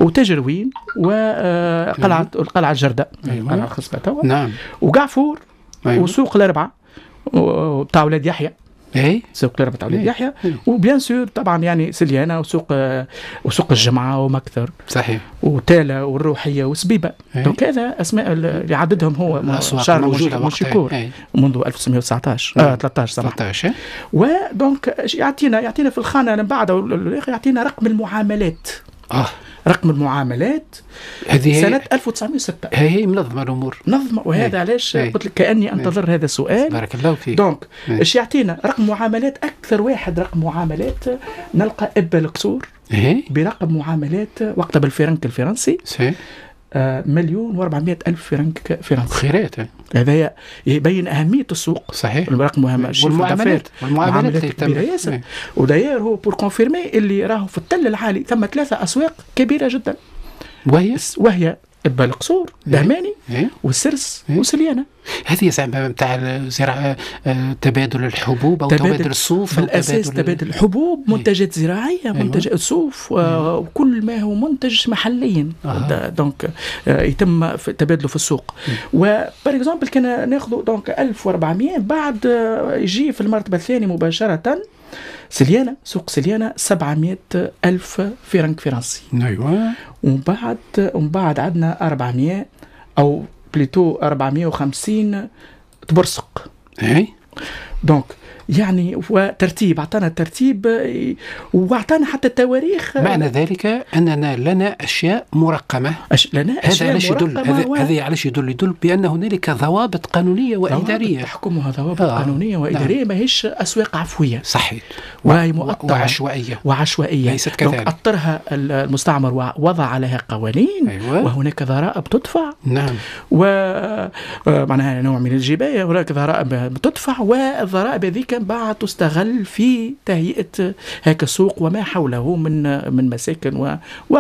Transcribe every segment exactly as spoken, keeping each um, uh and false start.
وتجروين وقلعة القلعة الجرداء قلعة الخصبة توا نعم وقعفور أيوة. وسوق الأربعة بتاع أولاد يحيى اي سوق الأربعة بتاع أولاد يحيى وبيان سور طبعا يعني سليانة وسوق وسوق الجمعة ومكثر صحيح وتالا والروحية وسبيبة. دونك هذا أسماء اللي عددهم هو شارل مونشيكور منذ ألف وتسعمائة وتسعة عشر آه ثلاثة عشر ثلاثة عشر ودونك يعطينا يعطينا في الخانة اللي بعده يعطينا رقم المعاملات. اه رقم المعاملات هذه سنة ألف وتسعمائة وستة. هي منظمة الأمور نظمة وهذا علاش قلت لك كأني أنتظر هذا السؤال. بارك الله فيك. دونك ايش يعطينا رقم معاملات أكثر واحد رقم معاملات نلقى إبا القصور برقم معاملات وقتها بالفرنك الفرنسي آه مليون وأربعمائة ألف فرنك فرنسي. خيرات. هذا يبين أهمية السوق. صحيح. الرقم والمعاملات والمعاملات كبيرة ياسر. وداير هو بور كونفيرمي اللي راهو في التل العالي ثم ثلاثة أسواق كبيرة جدا وهي وهي إبا القصور دهماني إيه؟ والسرس إيه؟ وسليانة. هذه زعما نتاع زراعة تبادل الحبوب أو تبادل, تبادل الصوف بالأساس تبادل, تبادل الحبوب منتجات زراعية أيوة. منتجات صوف وكل ما هو منتج محليا آه. دونك يتم تبادله في السوق. وبار اكزومبل كان ناخذ دونك ألف وأربعمائة بعد يجي في المرتبة الثانية مباشرة سليانة سوق سليانة سبعمائة ألف فرنك فرنسي. أيوة. ومن بعد ومن بعد عندنا أربعمائة أو بليتو أربعمائة وخمسين تبرسق. اي دونك يعني وترتيب اعطانا الترتيب واعطانا حتى التواريخ. معنى ذلك اننا لنا اشياء مرقمه. أش... لنا هذا علاش يدل هذا و... هذا علاش يدل يدل بان هنالك ضوابط قانونيه واداريه تحكمها ضوابط آه. قانونيه واداريه. نعم. ماهيش اسواق عفويه. صحيح. وهي مؤطره وعشوائيه وعشوائيه ليست كذلك. اطرها المستعمر ووضع لها قوانين. أيوة. وهناك ضرائب تدفع. نعم. ومعناها نوع من الجبايه هناك ضرائب تدفع والضرائب هذيك بعد تستغل في تهيئة هيك السوق وما حوله من من مساكن و...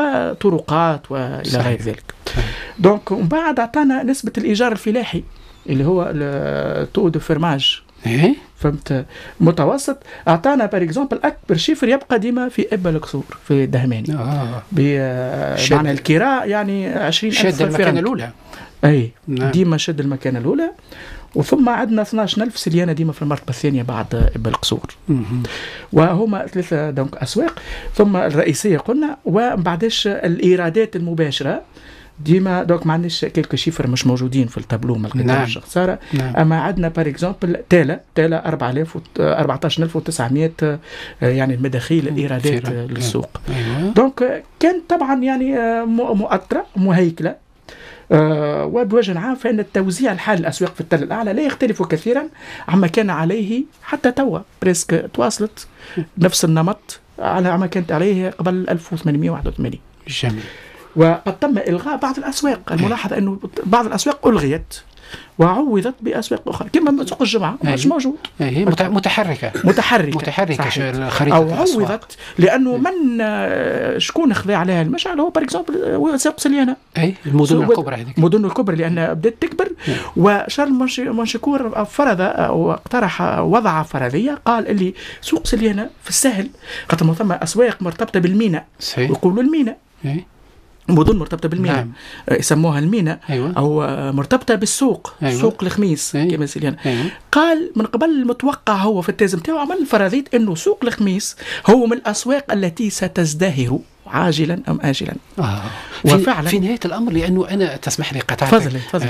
وطرقات وإلى غير ذلك. دونك ومن بعد أعطانا نسبة الإيجار الفلاحي اللي هو التو دو فرماج. إيه؟ فهمت متوسط أعطانا بار إكزامبل أكبر شيفر يبقى ديما في إبا القصور في دهماني. آه. بمعنى الكراء يعني عشرين ألف شد المكان الأولى. أي نعم. ديما شد المكان الأولى. وثم عندنا اثنا عشر ألف سليانة ديما في المرتبة الثانية بعد إبا القصور. وهما ثلاثة دونك أسواق. ثم الرئيسية قلنا وبعدش الإيرادات المباشرة ديما دونك ما عندناش كلك شيفر مش موجودين في التابلو من القطاع الخسارة. نعم. أما عندنا بار إكزامبل تالا تالا أربعة عشر ألف وتسعمائة يعني المداخيل الإيرادات للسوق. أيوة. دونك كان طبعا يعني مؤطرة مهيكلة. أه وبوجه عام فإن التوزيع الحالي الأسواق في التل الأعلى لا يختلف كثيرا عما كان عليه حتى توا بريسك تواصلت نفس النمط على عما كانت عليه قبل ألف وثمانمائة وواحد وثمانين. جميل. وقد تم إلغاء بعض الأسواق. الملاحظة أنه بعض الأسواق ألغيت وعوضت بأسواق أخرى كما سوق الجمعة مش موجود. هي متحركة متحركة متحركة أو عوضت لأنه من شكون خذا عليها المشعل هو بار إكزامبل سوق سليانة. أي المدن الكبرى هذيك المدن الكبرى لأنها بدأت تكبر. وشارل مونشيكور فرض أو اقترح وضع فرضية قال اللي سوق سليانة في السهل خاطر ثم أسواق مرتبطة بالميناء يقولوا الميناء مدن مرتبطة بالميناء. نعم. يسموها الميناء. أيوة. أو مرتبطة بالسوق. أيوة. سوق الخميس. أيوة. كما سيليان. أيوة. قال من قبل المتوقع هو في التازم تاعو عمل فرضية أنه سوق الخميس هو من الأسواق التي ستزدهر عاجلا أم آجلا. آه. وفعلا في نهاية الأمر لأنه أنا تسمح لي قطعتك. تفضل تفضل.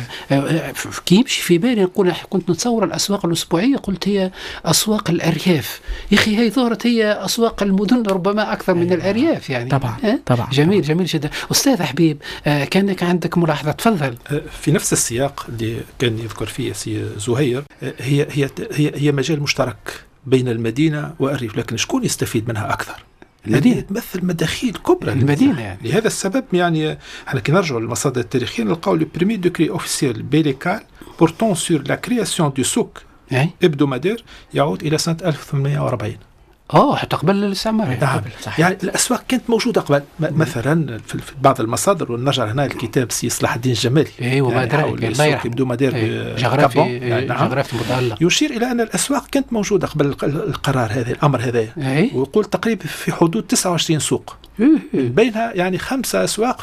كي يمشي في بالي نقول كنت نتصور الأسواق الأسبوعية قلت هي أسواق الأرياف. يا أخي هي ظهرت هي أسواق المدن ربما أكثر من الأرياف يعني. طبعا أه؟ طبعا. جميل جميل جدا. أستاذ حبيب آه كانك عندك ملاحظة تفضل. في نفس السياق اللي كان يذكر فيه سي زهير هي هي هي هي مجال مشترك بين المدينة والريف لكن شكون يستفيد منها أكثر؟ المدينة تمثل مداخيل كبرى المدينة يعني. لهذا السبب يعني احنا كي نرجعوا للمصادر التاريخية نلقاو لو بريمي دوكري اوفيسيال بيليكال بورتون سور لا كرياسيون دو سوق hebdomadaire يعود إلى سنة ألف وثمانمائة وأربعين. اه حتى قبل الاستعمار. نعم. يعني الاسواق كانت موجوده قبل مثلا في بعض المصادر ونرجع هنا الكتاب سي صلاح الدين الجمالي. ايوه ما ادري السوق hebdomadaire جغرافي جغرافي متألق يشير الى ان الاسواق كانت موجوده قبل القرار هذا الامر هذا. ويقول تقريبا في حدود تسعة وعشرين سوق بينها يعني خمسه اسواق